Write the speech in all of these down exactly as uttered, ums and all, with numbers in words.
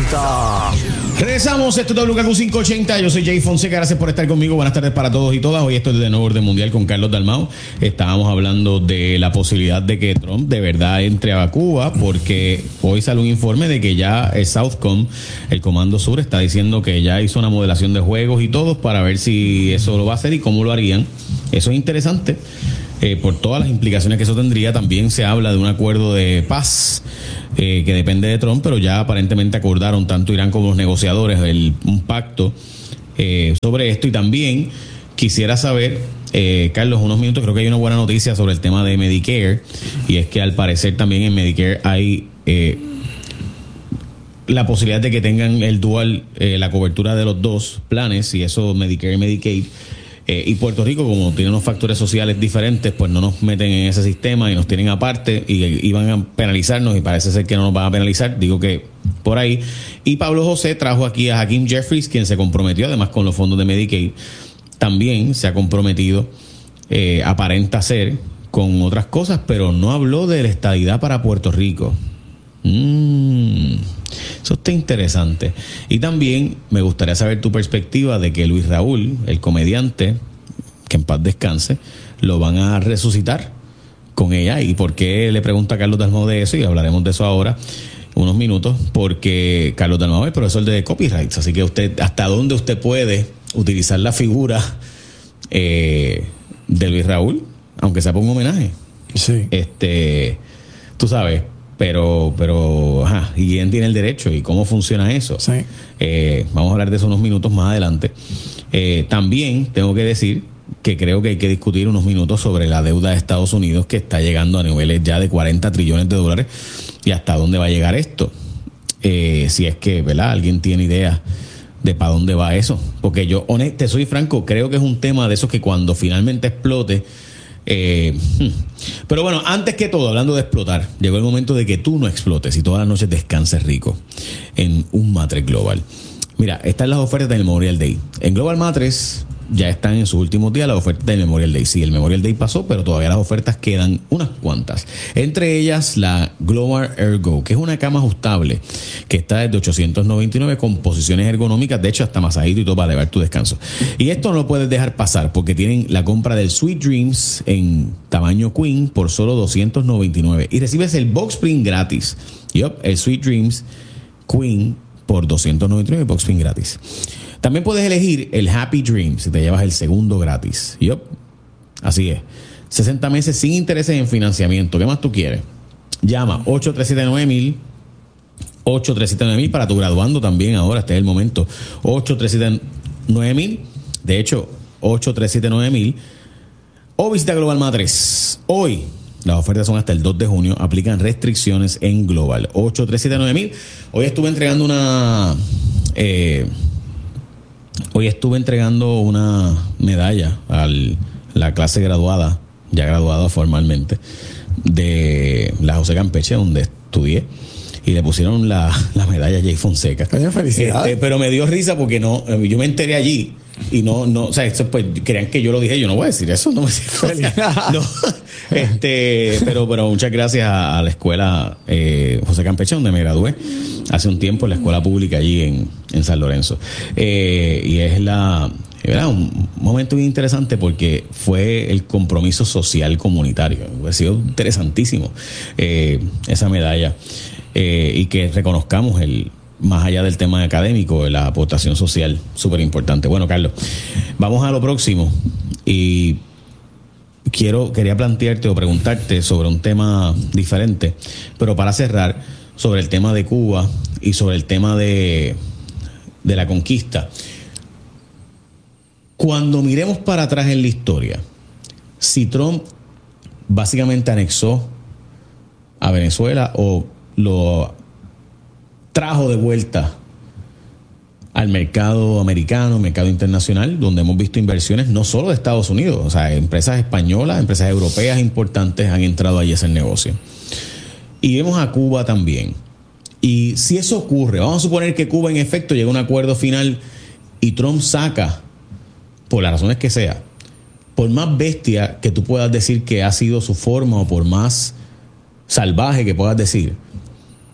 ochenta. Regresamos, esto es W K Q quinientos ochenta. Yo soy Jay Fonseca, gracias por estar conmigo. Buenas tardes para todos y todas. Hoy esto es de Nuevo Orden Mundial con Carlos Dalmau. Estábamos hablando de la posibilidad de que Trump de verdad entre a Cuba, porque hoy sale un informe de que ya el Southcom, el Comando Sur, está diciendo que ya hizo una modelación de juegos y todo para ver si eso lo va a hacer y cómo lo harían. Eso es interesante. Eh, por todas las implicaciones que eso tendría. También se habla de un acuerdo de paz eh, que depende de Trump, pero ya aparentemente acordaron tanto Irán como los negociadores el, un pacto eh, sobre esto. Y también quisiera saber, eh, Carlos, unos minutos, creo que hay una buena noticia sobre el tema de Medicare, y es que al parecer también en Medicare hay eh, la posibilidad de que tengan el dual, eh, la cobertura de los dos planes, y eso Medicare y Medicaid. Eh, y Puerto Rico, como tiene unos factores sociales diferentes, pues no nos meten en ese sistema y nos tienen aparte y, y van a penalizarnos, y parece ser que no nos van a penalizar, digo que por ahí. Y Pablo José trajo aquí a Hakeem Jeffries, quien se comprometió además con los fondos de Medicaid, también se ha comprometido, eh, aparenta ser, con otras cosas, pero no habló de la estadidad para Puerto Rico. Mm, eso está interesante. Y también me gustaría saber tu perspectiva de que Luis Raúl, el comediante, que en paz descanse, lo van a resucitar con ella. Y por qué le pregunta a Carlos Dalmau de eso, y hablaremos de eso ahora unos minutos, porque Carlos Dalmau es profesor de copyrights, así que usted, hasta dónde usted puede utilizar la figura eh, de Luis Raúl, aunque sea por un homenaje. Sí. Este, tú sabes. Pero, pero, ajá, ¿y quién tiene el derecho? ¿Y cómo funciona eso? Sí. Eh, vamos a hablar de eso unos minutos más adelante. Eh, también tengo que decir que creo que hay que discutir unos minutos sobre la deuda de Estados Unidos, que está llegando a niveles ya de cuarenta trillones de dólares, y hasta dónde va a llegar esto. Eh, si es que, ¿verdad?, alguien tiene idea de para dónde va eso. Porque yo, honesto, soy franco, creo que es un tema de esos que cuando finalmente explote. Eh, pero bueno, antes que todo, hablando de explotar, llegó el momento de que tú no explotes y todas las noches descanses rico en un Matres Global. Mira, están las ofertas del Memorial Day. En Global Matres ya están en sus últimos días las ofertas del Memorial Day. Sí, el Memorial Day pasó, pero todavía las ofertas quedan unas cuantas. Entre ellas la Global Ergo, que es una cama ajustable que está desde ochocientos noventa y nueve con posiciones ergonómicas, de hecho hasta masajito y todo para elevar tu descanso. Y esto no lo puedes dejar pasar porque tienen la compra del Sweet Dreams en tamaño Queen por solo doscientos noventa y nueve y recibes el Box Spring gratis. Yup, el Sweet Dreams Queen por doscientos noventa y nueve, Box Spring gratis. También puedes elegir el Happy Dream si te llevas el segundo gratis. Yup. Así es. sesenta meses sin intereses en financiamiento. ¿Qué más tú quieres? Llama ocho tres siete nueve mil. ocho tres siete nueve mil para tu graduando también ahora. Este es el momento. ocho tres siete nueve mil. De hecho, ocho tres siete nueve mil. O visita Global Matres. Hoy las ofertas son hasta el dos de junio. Aplican restricciones en Global. ocho tres siete nueve mil. Hoy estuve entregando una... Eh, Hoy estuve entregando una medalla a la clase graduada, ya graduada formalmente, de la José Campeche, donde estudié, y le pusieron la, la medalla Jay Fonseca. Felicidades. Este, pero me dio risa porque no, yo me enteré allí y no, no, o sea, eso, pues creían que yo lo dije, yo no voy a decir eso, no me no, este, pero, pero muchas gracias a, a la escuela eh, José Campeche, donde me gradué hace un tiempo, en la escuela pública allí en, en San Lorenzo. Eh, y es la, ¿verdad?, un momento muy interesante porque fue el compromiso social comunitario. Ha sido interesantísimo eh, esa medalla eh, y que reconozcamos el más allá del tema académico, la aportación social, súper importante. Bueno, Carlos, vamos a lo próximo y quiero, quería plantearte o preguntarte sobre un tema diferente, pero para cerrar, sobre el tema de Cuba y sobre el tema de, de la conquista. Cuando miremos para atrás en la historia, si Trump básicamente anexó a Venezuela o lo trajo de vuelta al mercado americano, mercado internacional, donde hemos visto inversiones no solo de Estados Unidos, o sea, empresas españolas, empresas europeas importantes han entrado allí a hacer negocio. Y vemos a Cuba también. Y si eso ocurre, vamos a suponer que Cuba en efecto llega a un acuerdo final y Trump saca, por las razones que sea, por más bestia que tú puedas decir que ha sido su forma o por más salvaje que puedas decir,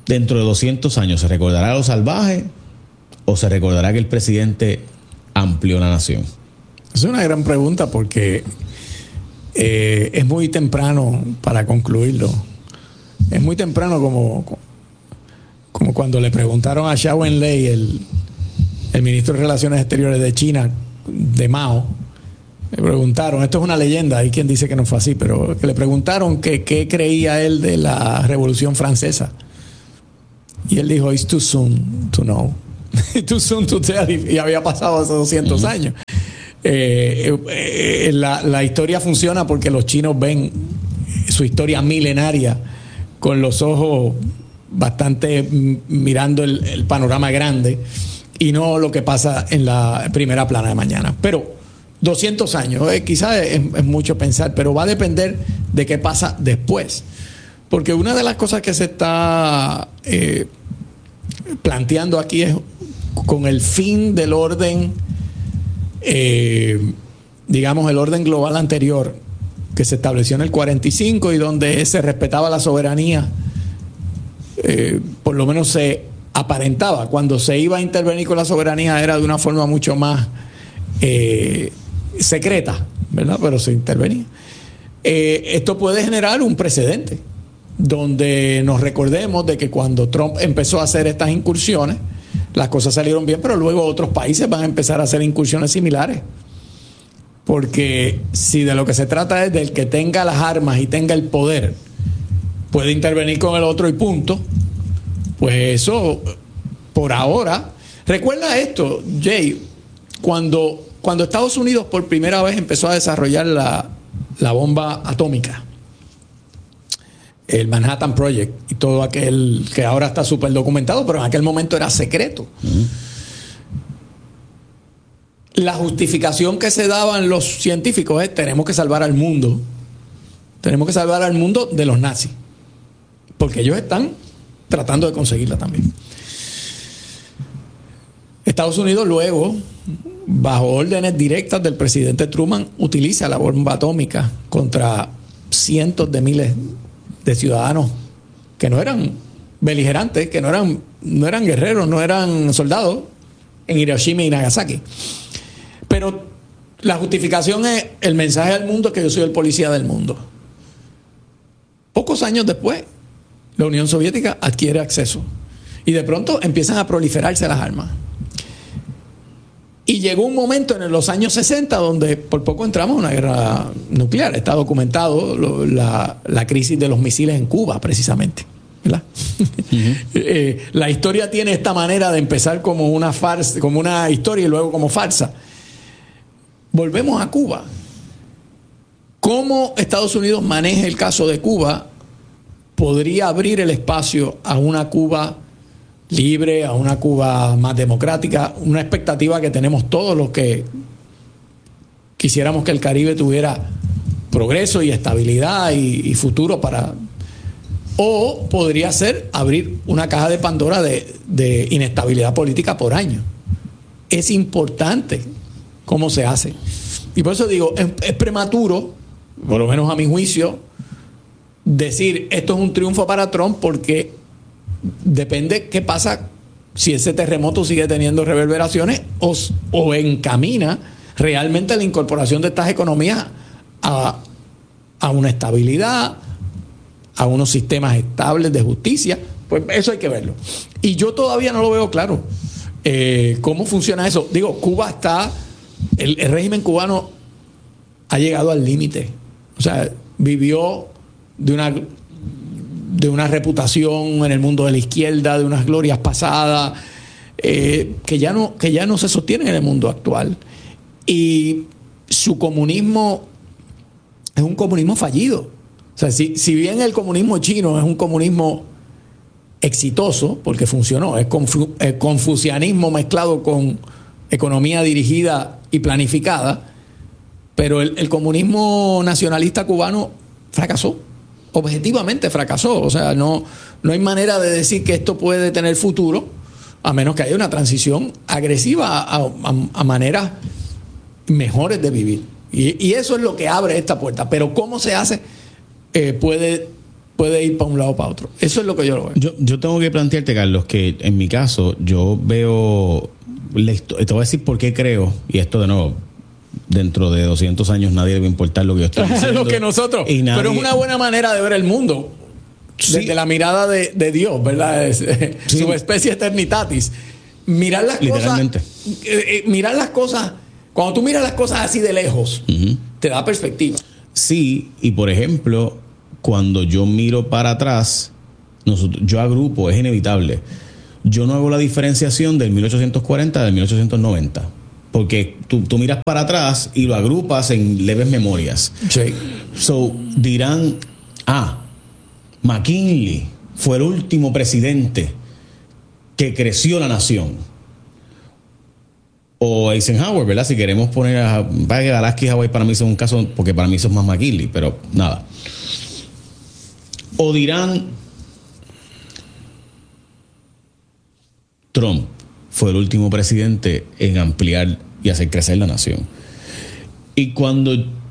dentro de doscientos años, ¿se recordará a los salvajes o se recordará que el presidente amplió la nación? Es una gran pregunta porque eh, es muy temprano para concluirlo. Es muy temprano como, como cuando le preguntaron a Zhou Enlai, el, el ministro de Relaciones Exteriores de China, de Mao. Le preguntaron, esto es una leyenda, hay quien dice que no fue así, pero que le preguntaron que qué creía él de la Revolución Francesa. Y él dijo, it's too soon to know. Too soon to tell. Y había pasado hace doscientos uh-huh. años. Eh, eh, la, la historia funciona porque los chinos ven su historia milenaria con los ojos bastante mirando el, el panorama grande y no lo que pasa en la primera plana de mañana. Pero doscientos años, eh, quizás es, es mucho pensar, pero va a depender de qué pasa después. Porque una de las cosas que se está eh, planteando aquí es con el fin del orden, eh, digamos, el orden global anterior que se estableció en el cuarenta y cinco y donde se respetaba la soberanía, eh, por lo menos se aparentaba. Cuando se iba a intervenir con la soberanía era de una forma mucho más eh, secreta, ¿verdad? Pero se intervenía. Eh, esto puede generar un precedente donde nos recordemos de que cuando Trump empezó a hacer estas incursiones, las cosas salieron bien, pero luego otros países van a empezar a hacer incursiones similares. Porque si de lo que se trata es del que tenga las armas y tenga el poder, puede intervenir con el otro y punto, pues eso, por ahora... Recuerda esto, Jay, cuando, cuando Estados Unidos por primera vez empezó a desarrollar la, la bomba atómica, el Manhattan Project y todo aquel que ahora está súper documentado, pero en aquel momento era secreto. Uh-huh. La justificación que se daban los científicos es: tenemos que salvar al mundo, tenemos que salvar al mundo de los nazis, porque ellos están tratando de conseguirla también. Estados Unidos luego, bajo órdenes directas del presidente Truman, utiliza la bomba atómica contra cientos de miles de ciudadanos que no eran beligerantes, que no eran, no eran guerreros, no eran soldados, en Hiroshima y Nagasaki. Pero la justificación es el mensaje al mundo que yo soy el policía del mundo. Pocos años después, la Unión Soviética adquiere acceso y de pronto empiezan a proliferarse las armas. Y llegó un momento en los años sesenta donde por poco entramos en una guerra nuclear. Está documentado lo, la, la crisis de los misiles en Cuba, precisamente, ¿verdad? Uh-huh. eh, la historia tiene esta manera de empezar como una farsa, como una historia y luego como farsa. Volvemos a Cuba. ¿Cómo Estados Unidos maneja el caso de Cuba? Podría abrir el espacio a una Cuba libre, a una Cuba más democrática, una expectativa que tenemos todos los que quisiéramos que el Caribe tuviera progreso y estabilidad y, y futuro para... O podría ser abrir una caja de Pandora de, de inestabilidad política por año. Es importante cómo se hace. Y por eso digo, es, es prematuro, por lo menos a mi juicio, decir esto es un triunfo para Trump, porque depende qué pasa si ese terremoto sigue teniendo reverberaciones o, o encamina realmente la incorporación de estas economías a, a una estabilidad, a unos sistemas estables de justicia. Pues eso hay que verlo. Y yo todavía no lo veo claro. Eh, ¿Cómo funciona eso? Digo, Cuba está... El, el régimen cubano ha llegado al límite. O sea, vivió de una... de una reputación en el mundo de la izquierda, de unas glorias pasadas, eh, que, ya no, que ya no se sostienen en el mundo actual. Y su comunismo es un comunismo fallido. O sea, si, si bien el comunismo chino es un comunismo exitoso, porque funcionó, es confu, el confucianismo mezclado con economía dirigida y planificada, pero el, el comunismo nacionalista cubano fracasó. Objetivamente fracasó. O sea, no, no hay manera de decir que esto puede tener futuro a menos que haya una transición agresiva a, a, a maneras mejores de vivir. Y, y eso es lo que abre esta puerta. Pero cómo se hace eh, puede puede ir para un lado o para otro. Eso es lo que yo lo veo. Yo, yo tengo que plantearte, Carlos, que en mi caso yo veo, la histo- te voy a decir por qué creo, y esto de nuevo, dentro de doscientos años nadie debe importar lo que yo estoy diciendo. Lo que nosotros. Y nadie- Pero es una buena manera de ver el mundo. Sí. Desde la mirada de, de Dios, ¿verdad? Es, eh, Sí. Su especie eternitatis. Mirar las Literalmente. cosas. eh, eh, mirar las cosas. Cuando tú miras las cosas así de lejos, Ujú. te da perspectiva. Sí, y por ejemplo, cuando yo miro para atrás, nosotros, yo agrupo, es inevitable. Yo no hago la diferenciación del mil ochocientos cuarenta del mil ochocientos noventa. Porque tú, tú miras para atrás y lo agrupas en leves memorias. Sí. So, dirán, ah, McKinley fue el último presidente que creció la nación. O Eisenhower, ¿verdad? Si queremos poner a Alaska y Hawái, para mí es un caso, porque para mí eso es más McKinley, pero nada. O dirán, Trump fue el último presidente en ampliar y hacer crecer la nación. Y cuando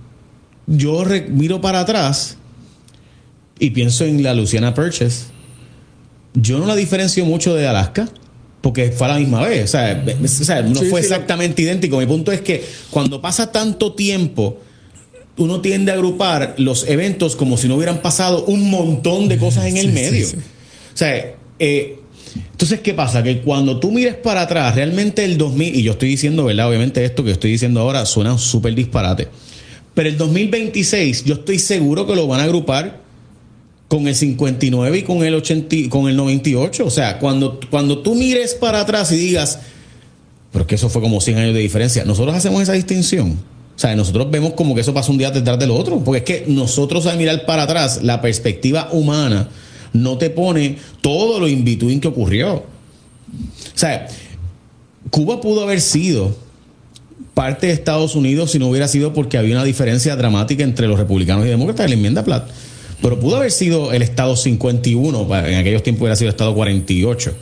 yo re- miro para atrás y pienso en la Luciana Purchase, yo no la diferencio mucho de Alaska, porque fue a la misma vez. O sea, o sea no Sí, fue sí, exactamente idéntico. Mi punto es que cuando pasa tanto tiempo, uno tiende a agrupar los eventos como si no hubieran pasado un montón de cosas en el Sí, medio. sí, sí. O sea, eh, entonces, ¿qué pasa? Que cuando tú mires para atrás, realmente el dos mil, y yo estoy diciendo, ¿verdad? Obviamente esto que estoy diciendo ahora suena súper disparate, pero el dos mil veintiséis yo estoy seguro que lo van a agrupar con el cincuenta y nueve y con el ochenta, con el noventa y ocho. O sea, cuando, cuando tú mires para atrás y digas, pero es que eso fue como cien años de diferencia, nosotros hacemos esa distinción. O sea, nosotros vemos como que eso pasa un día detrás del otro, porque es que nosotros al mirar para atrás, la perspectiva humana no te pone todo lo in between que ocurrió. O sea, Cuba pudo haber sido parte de Estados Unidos si no hubiera sido porque había una diferencia dramática entre los republicanos y demócratas en la enmienda Platt. Pero pudo haber sido el Estado cincuenta y uno, en aquellos tiempos hubiera sido el Estado cuarenta y ocho.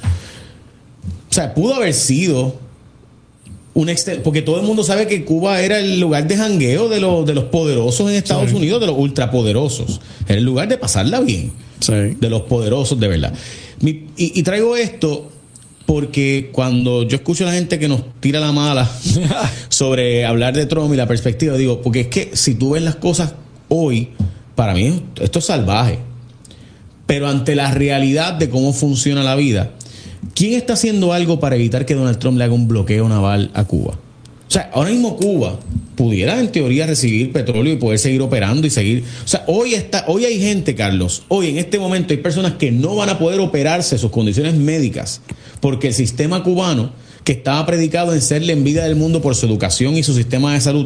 O sea, pudo haber sido un exter- porque todo el mundo sabe que Cuba era el lugar de jangueo de los, de los poderosos en Estados Sí. Unidos, de los ultrapoderosos. Era el lugar de pasarla bien. Sí. De los poderosos, de verdad. Mi- y, y traigo esto porque cuando yo escucho a la gente que nos tira la mala sobre hablar de Trump y la perspectiva, digo, porque es que si tú ves las cosas hoy, para mí esto es salvaje. Pero ante la realidad de cómo funciona la vida, ¿quién está haciendo algo para evitar que Donald Trump le haga un bloqueo naval a Cuba? O sea, ahora mismo Cuba pudiera en teoría recibir petróleo y poder seguir operando y seguir. O sea, hoy está, hoy hay gente, Carlos, hoy en este momento hay personas que no van a poder operarse sus condiciones médicas porque el sistema cubano, que estaba predicado en ser la envidia del mundo por su educación y su sistema de salud,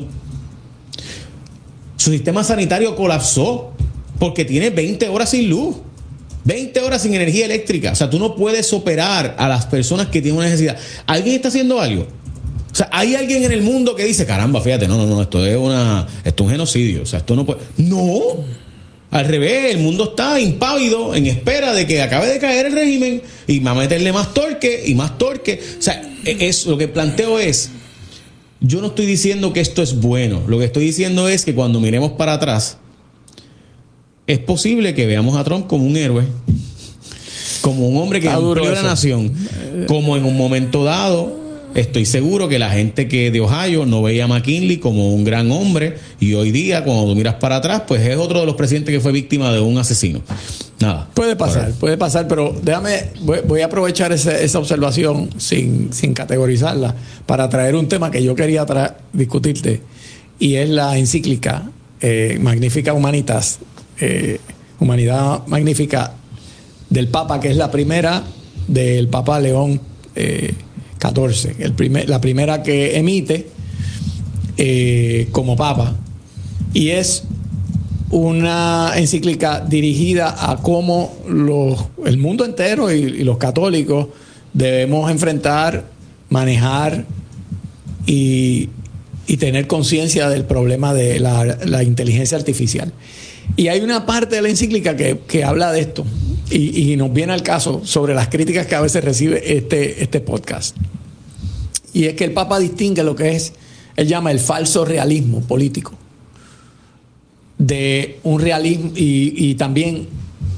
su sistema sanitario colapsó porque tiene veinte horas sin luz, veinte horas sin energía eléctrica. O sea, tú no puedes operar a las personas que tienen una necesidad. ¿Alguien está haciendo algo? O sea, hay alguien en el mundo que dice, caramba, fíjate, no, no, no, esto es una, esto es un genocidio. O sea, esto no puede. No, al revés, el mundo está impávido en espera de que acabe de caer el régimen y va a meterle más torque y más torque. O sea, es, lo que planteo es, yo no estoy diciendo que esto es bueno. Lo que estoy diciendo es que cuando miremos para atrás, es posible que veamos a Trump como un héroe, como un hombre que amplió la nación, como en un momento dado. Estoy seguro que la gente que de Ohio no veía a McKinley como un gran hombre y hoy día, cuando tú miras para atrás, pues es otro de los presidentes que fue víctima de un asesino. Nada. Puede pasar, Ahora. puede pasar, pero déjame, voy, voy a aprovechar ese, esa observación sin, sin categorizarla para traer un tema que yo quería tra- discutirte y es la encíclica eh, Magnifica Humanitas, eh, Humanidad Magnífica del Papa, que es la primera del Papa León eh, catorce, el primer, la primera que emite eh, como Papa, y es una encíclica dirigida a cómo los, el mundo entero y, y los católicos debemos enfrentar, manejar y, y tener conciencia del problema de la, la inteligencia artificial. Y hay una parte de la encíclica que, que habla de esto y, y nos viene al caso sobre las críticas que a veces recibe este, este podcast. Y es que el Papa distingue lo que es, él llama el falso realismo político, de un realismo y, y también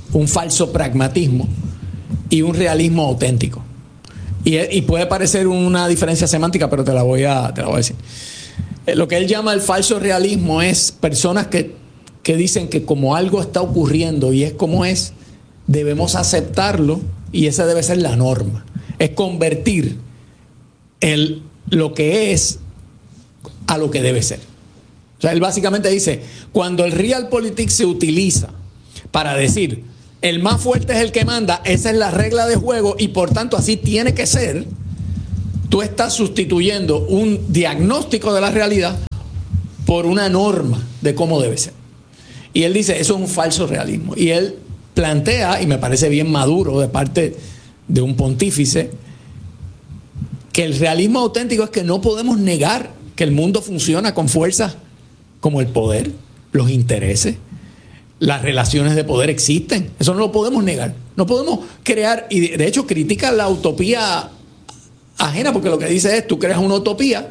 un falso pragmatismo y un realismo auténtico. Y, y puede parecer una diferencia semántica, pero te la voy a, te la voy a decir. Lo que él llama el falso realismo es personas que, que dicen que como algo está ocurriendo y es como es, debemos aceptarlo y esa debe ser la norma. Es convertir el, lo que es a lo que debe ser. O sea, él básicamente dice, cuando el realpolitik se utiliza para decir el más fuerte es el que manda, esa es la regla de juego y por tanto así tiene que ser, tú estás sustituyendo un diagnóstico de la realidad por una norma de cómo debe ser. Y él dice, eso es un falso realismo. Y él plantea, y me parece bien maduro de parte de un pontífice, que el realismo auténtico es que no podemos negar que el mundo funciona con fuerzas como el poder, los intereses, las relaciones de poder existen. Eso no lo podemos negar. No podemos crear, y de hecho critica la utopía ajena, porque lo que dice es, tú creas una utopía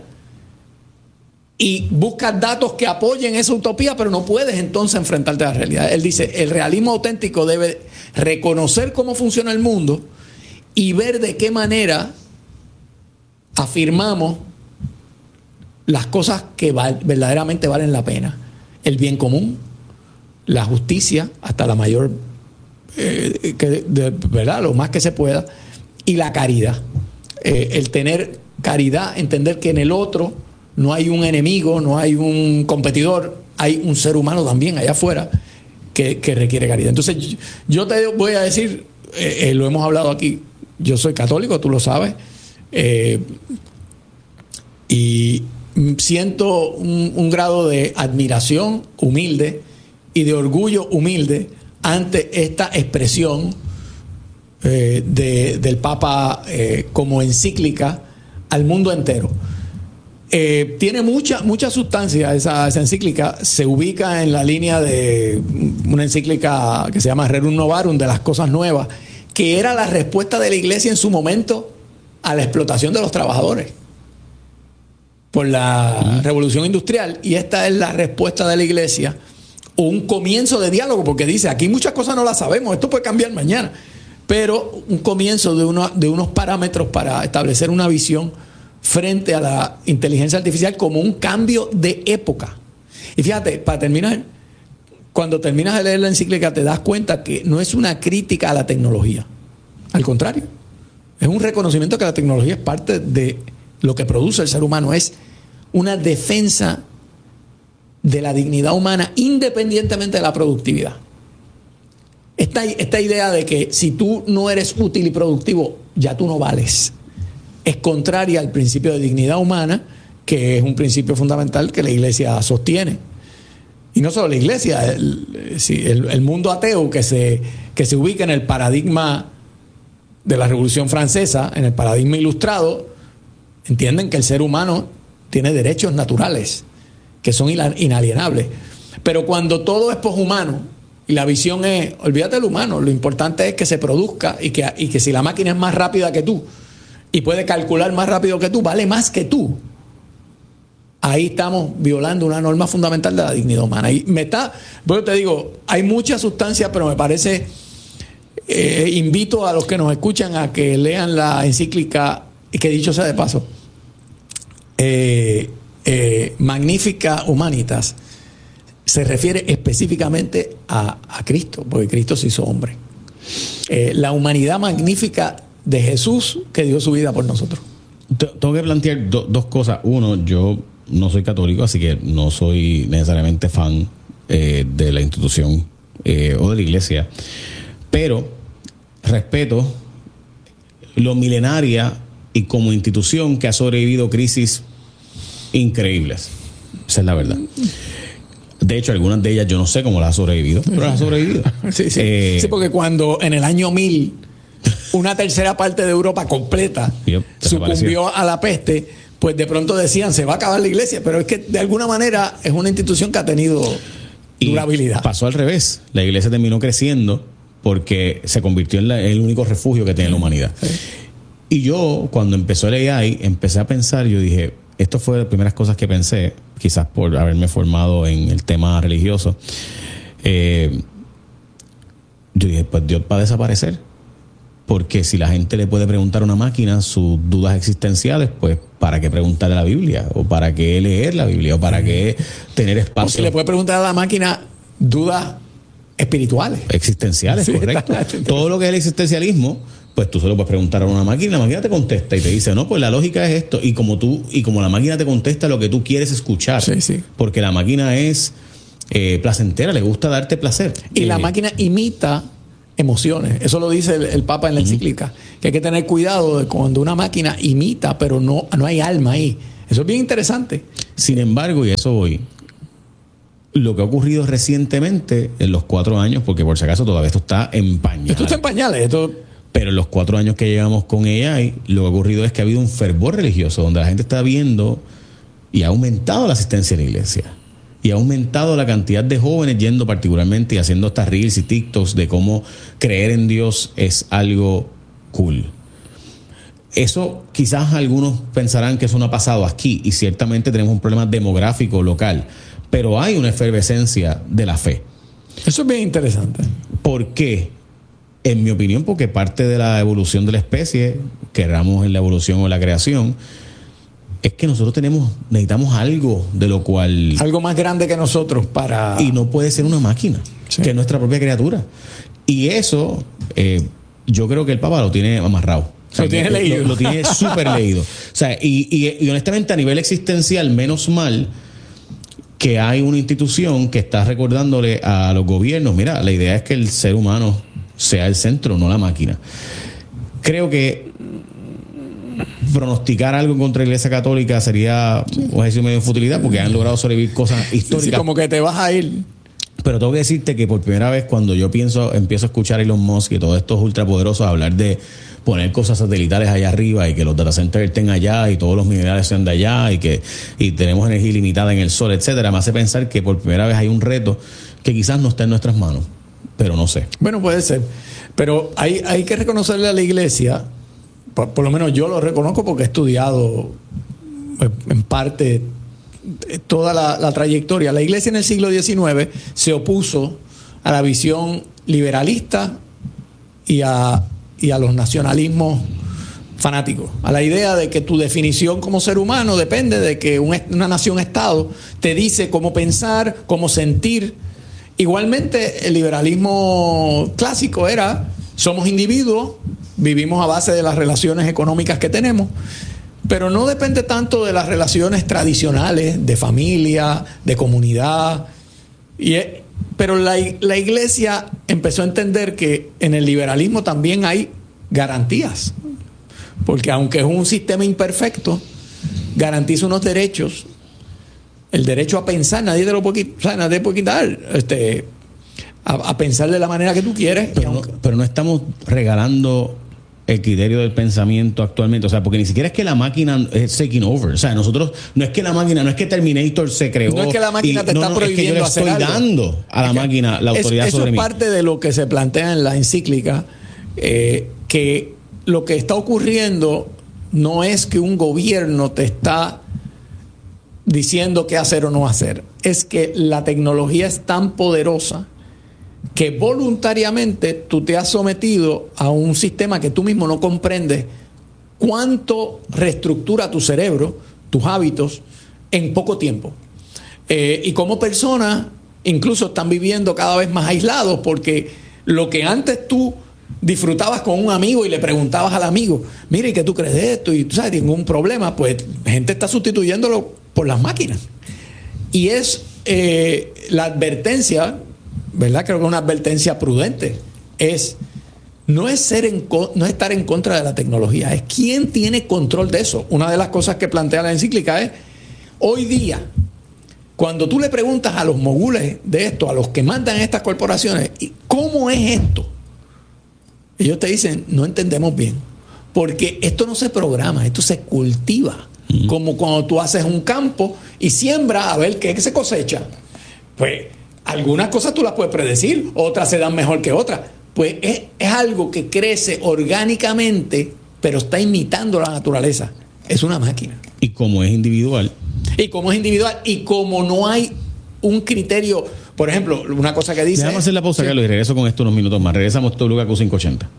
y buscas datos que apoyen esa utopía, pero no puedes entonces enfrentarte a la realidad. Él dice, el realismo auténtico debe reconocer cómo funciona el mundo y ver de qué manera afirmamos las cosas que val, verdaderamente valen la pena. El bien común, la justicia, hasta la mayor, eh, que, de, ¿verdad? Lo más que se pueda, y la caridad. Eh, el tener caridad, entender que en el otro no hay un enemigo, no hay un competidor, hay un ser humano también allá afuera que, que requiere caridad. Entonces, yo te voy a decir, eh, eh, lo hemos hablado aquí, yo soy católico, tú lo sabes, eh, y siento un, un grado de admiración humilde y de orgullo humilde ante esta expresión eh, de, del Papa eh, como encíclica al mundo entero. Eh, tiene mucha, mucha sustancia esa, esa encíclica, se ubica en la línea de una encíclica que se llama Rerum Novarum, de las cosas nuevas, que era la respuesta de la iglesia en su momento a la explotación de los trabajadores por la revolución industrial, y esta es la respuesta de la iglesia, un comienzo de diálogo, porque dice, aquí muchas cosas no las sabemos, esto puede cambiar mañana, pero un comienzo de, uno, de unos parámetros para establecer una visión frente a la inteligencia artificial como un cambio de época. Y fíjate, para terminar, cuando terminas de leer la encíclica te das cuenta que no es una crítica a la tecnología, al contrario, es un reconocimiento que la tecnología es parte de lo que produce el ser humano, es una defensa de la dignidad humana independientemente de la productividad. Esta, esta idea de que si tú no eres útil y productivo, ya tú no vales, es contraria al principio de dignidad humana, que es un principio fundamental que la iglesia sostiene. Y no solo la iglesia, el, el, el mundo ateo que se, que se ubica en el paradigma de la Revolución Francesa, en el paradigma ilustrado, entienden que el ser humano tiene derechos naturales que son inalienables. Pero cuando todo es poshumano y la visión es, olvídate del humano, lo importante es que se produzca y que, y que si la máquina es más rápida que tú y puede calcular más rápido que tú, vale más que tú. Ahí estamos violando una norma fundamental de la dignidad humana. Y me está, bueno, te digo, hay mucha sustancia, pero me parece, eh, invito a los que nos escuchan a que lean la encíclica, y que dicho sea de paso, eh, eh, Magnificat Humanitas, se refiere específicamente a, a Cristo, porque Cristo se hizo hombre. Eh, la humanidad magnífica de Jesús que dio su vida por nosotros. Tengo que plantear do, dos cosas. Uno, yo no soy católico, así que no soy necesariamente fan eh, de la institución eh, o de la iglesia, pero respeto lo milenaria y como institución que ha sobrevivido crisis increíbles. Esa es la verdad. De hecho, algunas de ellas yo no sé cómo las ha sobrevivido, pero las ha sobrevivido. Sí, sí. Eh, sí, porque cuando en el año mil una tercera parte de Europa completa yep, sucumbió a la peste, pues de pronto decían, se va a acabar la iglesia, pero es que de alguna manera es una institución que ha tenido durabilidad. Y pasó al revés. La iglesia terminó creciendo porque se convirtió en, la, en el único refugio que tiene la humanidad. Sí. Y yo, cuando empezó el A I, empecé a pensar, yo dije, esto fue de las primeras cosas que pensé, quizás por haberme formado en el tema religioso. Eh, yo dije, pues Dios va a desaparecer. Porque si la gente le puede preguntar a una máquina sus dudas existenciales, pues ¿para qué preguntarle a la Biblia? ¿O para qué leer la Biblia? ¿O para qué tener espacio? O si le puede preguntar a la máquina dudas espirituales. Existenciales, sí, correcto. Todo lo que es el existencialismo, pues tú se lo puedes preguntar a una máquina, la máquina te contesta y te dice, no, pues la lógica es esto. Y como tú, y como la máquina te contesta lo que tú quieres escuchar. Sí, sí. Porque la máquina es eh, placentera, le gusta darte placer. Y eh, la máquina imita emociones. Eso lo dice el, el Papa en la encíclica, uh-huh. que hay que tener cuidado de cuando una máquina imita, pero no, no hay alma ahí. Eso es bien interesante. Sin embargo, y eso voy, lo que ha ocurrido recientemente en los cuatro años, porque por si acaso todavía esto está en pañales. Esto está en pañales. Esto... Pero en los cuatro años que llevamos con A I, lo que ha ocurrido es que ha habido un fervor religioso donde la gente está viendo y ha aumentado la asistencia a la iglesia. Y ha aumentado la cantidad de jóvenes yendo particularmente y haciendo estas reels y TikToks de cómo creer en Dios es algo cool. Eso quizás algunos pensarán que eso no ha pasado aquí y ciertamente tenemos un problema demográfico local, pero hay una efervescencia de la fe. Eso es bien interesante. ¿Por qué? En mi opinión, porque parte de la evolución de la especie, queramos en la evolución o la creación, es que nosotros tenemos, necesitamos algo de lo cual... Algo más grande que nosotros para... Y no puede ser una máquina, sí. que es nuestra propia criatura. Y eso, eh, yo creo que el Papa lo tiene amarrado. O sea, lo tiene leído. Lo, lo tiene súper leído. O sea, y, y, y honestamente a nivel existencial, menos mal que hay una institución que está recordándole a los gobiernos, mira, la idea es que el ser humano sea el centro, no la máquina. Creo que pronosticar algo contra la Iglesia Católica sería sí. un ejercicio medio de futilidad porque han logrado sobrevivir cosas históricas. Sí, sí, como que te vas a ir. Pero tengo que decirte que por primera vez cuando yo pienso empiezo a escuchar a Elon Musk y todos estos ultrapoderosos hablar de poner cosas satelitales allá arriba y que los data centers estén allá y todos los minerales sean de allá y que y tenemos energía ilimitada en el sol, etcétera, me hace pensar que por primera vez hay un reto que quizás no está en nuestras manos, pero no sé. Bueno, puede ser. Pero hay, hay que reconocerle a la Iglesia, por, por lo menos yo lo reconozco porque he estudiado en parte toda la, la trayectoria. La Iglesia en el siglo diecinueve se opuso a la visión liberalista y a, y a los nacionalismos fanáticos, a la idea de que tu definición como ser humano depende de que un, una nación-estado te dice cómo pensar, cómo sentir. Igualmente, el liberalismo clásico era, somos individuos, vivimos a base de las relaciones económicas que tenemos, pero no depende tanto de las relaciones tradicionales, de familia, de comunidad. Y, pero la, la Iglesia empezó a entender que en el liberalismo también hay garantías, porque aunque es un sistema imperfecto, garantiza unos derechos. El derecho a pensar, nadie te lo puede, o sea, nadie te puede quitar, este, a, a pensar de la manera que tú quieres. Pero, aunque... no, pero no estamos regalando el criterio del pensamiento actualmente, o sea, porque ni siquiera es que la máquina es taking over, o sea, nosotros, no es que la máquina, no es que Terminator se creó. No es que la máquina y, te no, está no, prohibiendo es que yo le estoy hacer dando algo. a la es máquina la autoridad es, sobre mí. Eso es parte de lo que se plantea en la encíclica, eh, que lo que está ocurriendo no es que un gobierno te está diciendo qué hacer o no hacer, es que la tecnología es tan poderosa que voluntariamente tú te has sometido a un sistema que tú mismo no comprendes cuánto reestructura tu cerebro, tus hábitos, en poco tiempo. Eh, y como personas incluso están viviendo cada vez más aislados porque lo que antes tú disfrutabas con un amigo y le preguntabas al amigo, mire, ¿qué tú crees de esto? Y tú sabes, tengo un problema, pues gente está sustituyéndolo por las máquinas. Y es eh, la advertencia, ¿verdad? Creo que es una advertencia prudente. Es no es ser en, no es estar en contra de la tecnología, es quién tiene control de eso. Una de las cosas que plantea la encíclica es, hoy día, cuando tú le preguntas a los mogules de esto, a los que mandan estas corporaciones, ¿cómo es esto? Ellos te dicen, no entendemos bien, porque esto no se programa, esto se cultiva. Uh-huh. Como cuando tú haces un campo y siembras a ver qué se cosecha. Pues algunas cosas tú las puedes predecir, otras se dan mejor que otras. Pues es, es algo que crece orgánicamente, pero está imitando la naturaleza. Es una máquina. Y como es individual. Y como es individual, y como no hay un criterio por ejemplo, una cosa que dice... Déjame hacer la pausa, sí. Carlos, y regreso con esto unos minutos más. Regresamos a W K Q quinientos ochenta.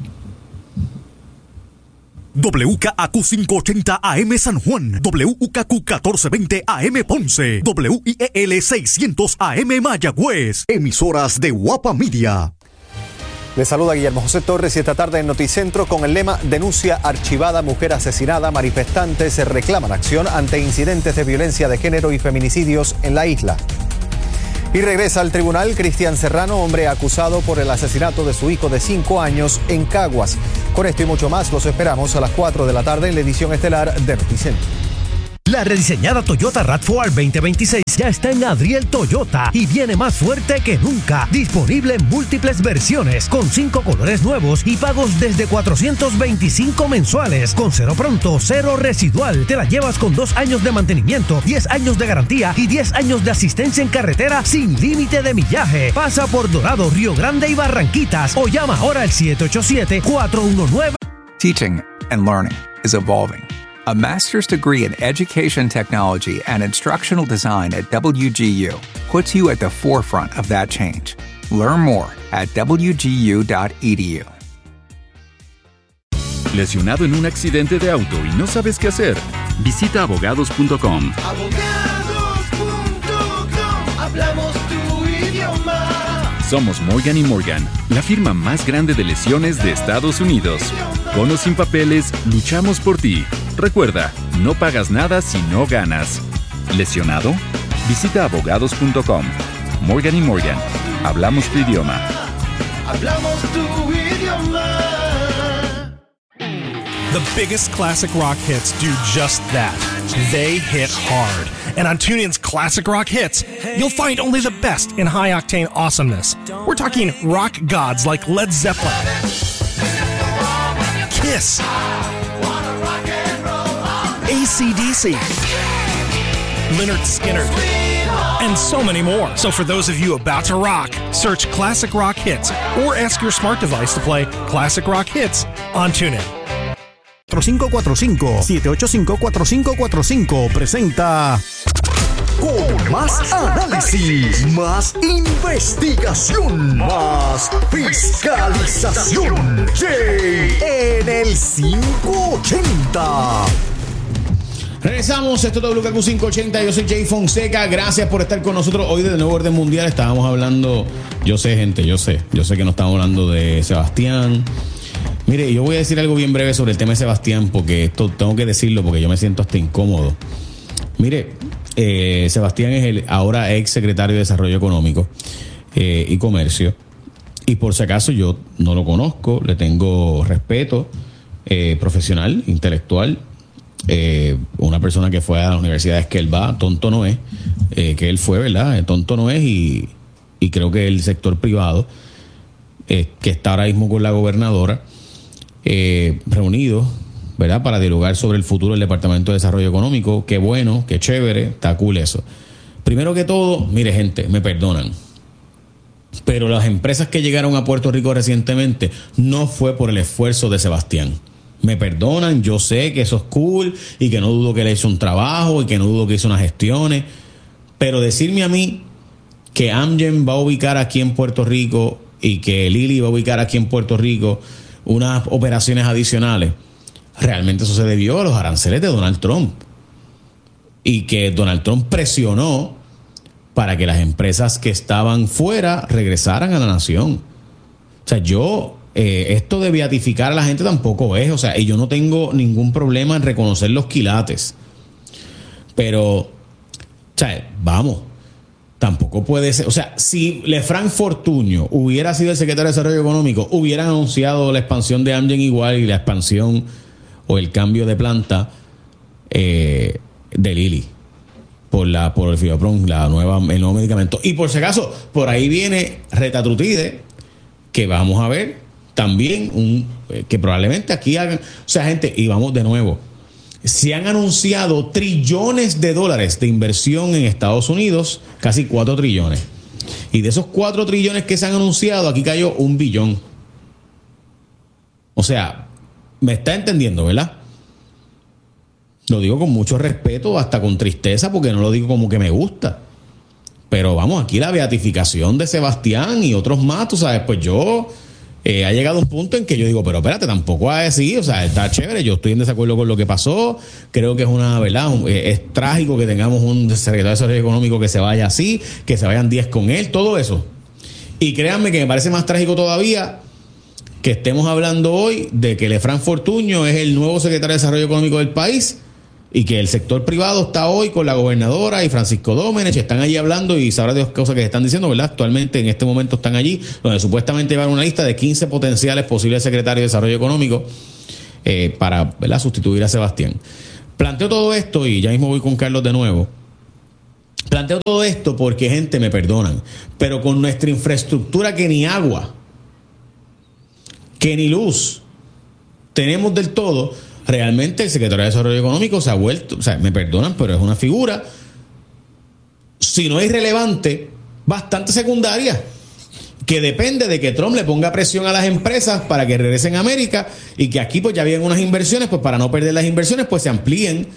W K Q quinientos ochenta A M San Juan, W K Q catorce veinte A M Ponce, W I E L seiscientos A M Mayagüez, emisoras de Guapa Media. Les saluda Guillermo José Torres y esta tarde en Noticentro con el lema Denuncia archivada, mujer asesinada, manifestantes reclaman acción ante incidentes de violencia de género y feminicidios en la isla. Y regresa al tribunal Cristian Serrano, hombre acusado por el asesinato de su hijo de cinco años en Caguas. Con esto y mucho más los esperamos a las cuatro de la tarde en la edición estelar de Noticentro. La rediseñada Toyota RAV cuatro veinte veintiséis ya está en Adriel Toyota y viene más fuerte que nunca. Disponible en múltiples versiones, con cinco colores nuevos y pagos desde cuatrocientos veinticinco mensuales. Con cero pronto, cero residual. Te la llevas con dos años de mantenimiento, diez años de garantía y diez años de asistencia en carretera sin límite de millaje. Pasa por Dorado, Río Grande y Barranquitas o llama ahora al siete ocho siete, cuatro uno nueve. Teaching and learning is evolving. A master's degree in education technology and instructional design at W G U puts you at the forefront of that change. Learn more at w g u dot e d u. ¿Lesionado en un accidente de auto y no sabes qué hacer? Visita abogados punto com. abogados punto com. Hablamos tu idioma. Somos Morgan y Morgan, la firma más grande de lesiones de Estados Unidos. Con o sin papeles, luchamos por ti. Recuerda, no pagas nada si no ganas. ¿Lesionado? Visita abogados punto com. Morgan y Morgan, hablamos tu idioma. Hablamos tu idioma. The biggest classic rock hits do just that. They hit hard. And on TuneIn's Classic Rock Hits, you'll find only the best in high-octane awesomeness. We're talking rock gods like Led Zeppelin, Kiss, A C D C, Lynyrd Skynyrd, and so many more. So for those of you about to rock, search Classic Rock Hits or ask your smart device to play Classic Rock Hits on TuneIn. cuatro cinco cuatro cinco, siete ocho cinco, cuatro cinco cuatro cinco presenta con más análisis, más investigación, más fiscalización. Jay en el quinientos ochenta. Regresamos, esto es W K Q quinientos ochenta, yo soy Jay Fonseca, gracias por estar con nosotros hoy de Nuevo Orden Mundial. Estábamos hablando, yo sé gente, yo sé, yo sé que no estamos hablando de Sebastián. Mire, yo voy a decir algo bien breve sobre el tema de Sebastián, porque esto tengo que decirlo porque yo me siento hasta incómodo. Mire, eh, Sebastián es el ahora ex secretario de Desarrollo Económico eh, y Comercio, y por si acaso yo no lo conozco, le tengo respeto eh, profesional, intelectual. Eh, una persona que fue a las universidades que él va, tonto no es, eh, que él fue, ¿verdad? Tonto no es, y, y creo que el sector privado, eh, que está ahora mismo con la gobernadora, eh, reunidos, ¿verdad? Para dialogar sobre el futuro del Departamento de Desarrollo Económico. Qué bueno, qué chévere, está cool eso. Primero que todo, mire gente, me perdonan, pero las empresas que llegaron a Puerto Rico recientemente no fue por el esfuerzo de Sebastián. Me perdonan, yo sé que eso es cool y que no dudo que le hizo un trabajo y que no dudo que hizo unas gestiones, pero decirme a mí que Amgen va a ubicar aquí en Puerto Rico y que Lilly va a ubicar aquí en Puerto Rico unas operaciones adicionales, realmente eso se debió a los aranceles de Donald Trump, y que Donald Trump presionó para que las empresas que estaban fuera regresaran a la nación. O sea, yo... Eh, esto de beatificar a la gente tampoco es, o sea, y yo no tengo ningún problema en reconocer los quilates, pero, o sea, vamos, tampoco puede ser, o sea, si Lefranc Fortuño hubiera sido el secretario de Desarrollo Económico, hubieran anunciado la expansión de Amgen igual y la expansión o el cambio de planta eh, de Lilly por la por el Fibropron, la nueva, el nuevo medicamento. Y por si acaso, por ahí viene Retatrutide, que vamos a ver también un eh, que probablemente aquí hagan, o sea, gente, y vamos de nuevo, se han anunciado trillones de dólares de inversión en Estados Unidos, casi cuatro trillones, y de esos cuatro trillones que se han anunciado, aquí cayó un billón. O sea, me está entendiendo, ¿verdad? Lo digo con mucho respeto, hasta con tristeza, porque no lo digo como que me gusta, Pero vamos, aquí la beatificación de Sebastián y otros más, tú sabes, pues yo... Eh, ha llegado un punto en que yo digo, pero espérate, tampoco va a decir, o sea, está chévere, yo estoy en desacuerdo con lo que pasó, creo que es una, ¿verdad? Un, eh, es trágico que tengamos un secretario de Desarrollo Económico que se vaya así, que se vayan diez con él, todo eso. Y créanme que me parece más trágico todavía que estemos hablando hoy de que Lefranc Fortuño es el nuevo secretario de Desarrollo Económico del país y que el sector privado está hoy con la gobernadora y Francisco Domenech, están allí hablando y sabrá de las cosas que se están diciendo, ¿verdad? Actualmente en este momento están allí, donde supuestamente llevan una lista de quince potenciales posibles secretarios de Desarrollo Económico eh, para, ¿verdad?, sustituir a Sebastián. Planteo todo esto y ya mismo voy con Carlos de nuevo. Planteo todo esto porque, gente, me perdonan, pero con nuestra infraestructura que ni agua, que ni luz tenemos del todo, realmente el secretario de Desarrollo Económico se ha vuelto, o sea, me perdonan, pero es una figura, si no es irrelevante, bastante secundaria, que depende de que Trump le ponga presión a las empresas para que regresen a América y que aquí pues ya habían unas inversiones, pues para no perder las inversiones, pues se amplíen